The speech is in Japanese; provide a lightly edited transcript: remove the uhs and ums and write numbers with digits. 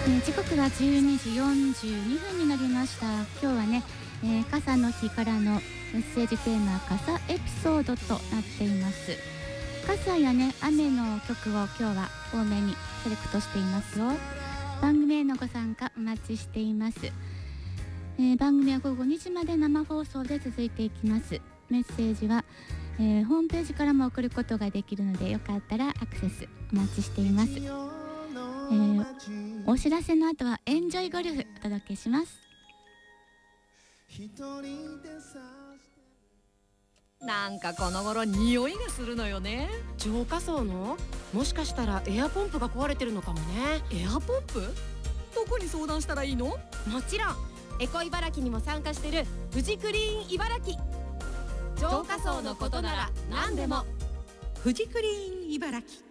時刻は12時42分になりました。今日はね、傘の日からのメッセージテーマ、傘エピソードとなっています。傘やね、雨の曲を今日は多めにセレクトしていますよ。番組へのご参加お待ちしています。番組は午後2時まで生放送で続いていきます。メッセージは、ホームページからも送ることができるので、よかったらアクセスお待ちしています。お知らせの後はエンジョイゴルフお届けします。 なんかこの頃匂いがするのよね。 浄化槽の？もしかしたらエアポンプが壊れてるのかもね。 エアポンプ？どこに相談したらいいの？ もちろんエコ茨城にも参加してるフジクリーン茨城。浄化槽のことなら何でも。 フジクリーン茨城。